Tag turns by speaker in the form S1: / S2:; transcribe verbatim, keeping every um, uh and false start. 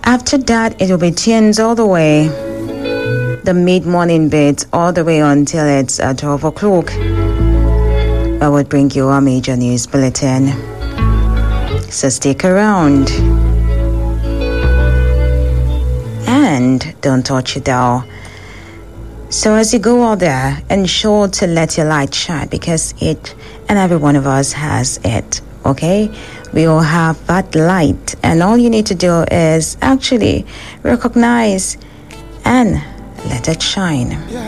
S1: After that, it will be tunes all the way, the mid-morning bits all the way until it's uh, twelve o'clock. I would bring you a major news bulletin. So stick around. And don't touch it down. So as you go out there, ensure to let your light shine, because it and every one of us has it, okay? We all have that light, and all you need to do is actually recognize and let it shine.